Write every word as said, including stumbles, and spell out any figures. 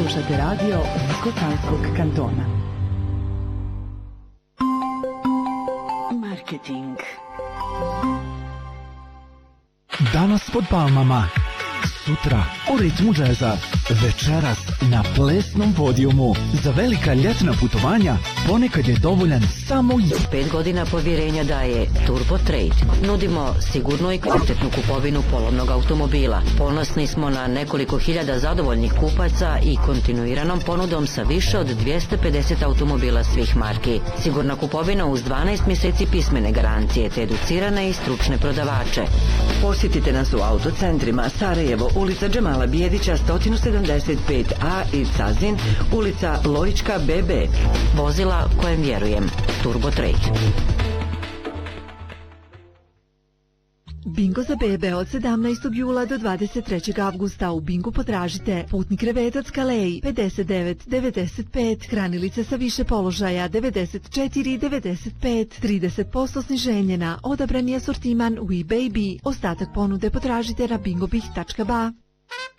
Slušate radio Unsko-Sanskog kantona. Marketing. Danas pod palmama, sutra u ritmu džeza, večeras na plesnom podijumu. Za velika ljetna putovanja ponekad je dovoljan samo jedan. Pet godina povjerenja daje Turbo Trade. Nudimo sigurnu i kvalitetnu kupovinu polovnog automobila. Ponosni smo na nekoliko hiljada zadovoljnih kupaca i kontinuiranom ponudom sa više od dvjesto pedeset automobila svih marki. Sigurna kupovina uz dvanaest mjeseci pismene garancije te educirane i stručne prodavače. Posjetite nas u autocentrima Sarajevo, ulica Džemala Bijedića sto sedamdeset pet a i Cazin, ulica Lojička B B. Vozila kojem vjerujem. Turbo Trade. Bingo za bebe od sedamnaestog jula do dvadeset trećeg avgusta. U Bingu potražite putni krevetac Kalej pedeset devet devedeset pet, hranilice sa više položaja devedeset četiri devedeset pet, trideset posto sniženje na odabrani asortiman We Baby. Ostatak ponude potražite na bingobih tačka ba.